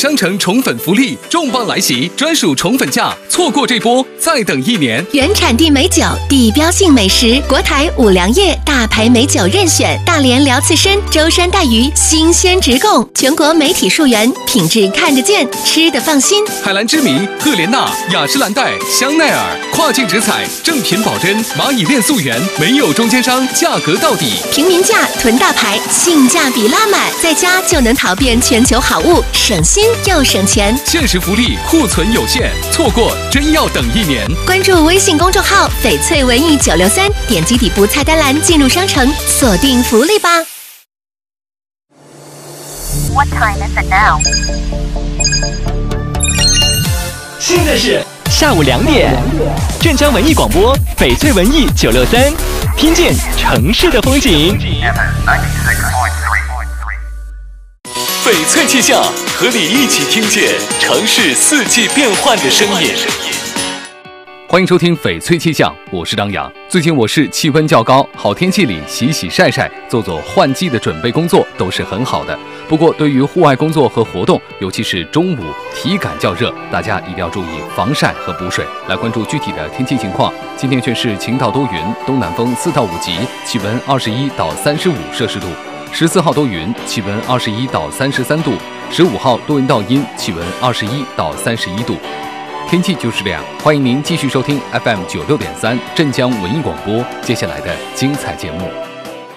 商城宠粉福利重磅来袭，专属宠粉价，错过这波再等1年。 原产地美酒，地标性美食，国台五粮液大牌美酒任选，大连辽刺参、舟山带鱼新鲜直供，全国媒体溯源，品质看得见，吃得放心。 海蓝之谜、赫莲娜、雅诗兰黛、香奈儿，跨境直采，正品保真，蚂蚁链溯源，没有中间商，价格到底， 平民价囤大牌，性价比拉满，在家就能淘遍全球好物，省心又省钱。 限时福利，库存有限，错过真要等1年。 关注微信公众号翡翠文艺963，点击底部菜单栏进入商城，锁定福利吧。 What time is it now? 现在是下午2点，镇江文艺广播翡翠文艺963，听见城市的风景。 翡翠气象，和你一起听见城市4季变换的声音。欢迎收听翡翠气象，我是张扬。最近我市气温较高，好天气里洗洗晒晒，做做换季的准备工作都是很好的。不过对于户外工作和活动，尤其是中午体感较热，大家一定要注意防晒和补水。来关注具体的天气情况。今天全市晴到多云，东南风4到5级，气温21到35摄氏度。14号多云，气温21到33度。15号多云到阴，气温21到31度。天气就是这样，欢迎您继续收听 FM96.3镇江文艺广播接下来的精彩节目。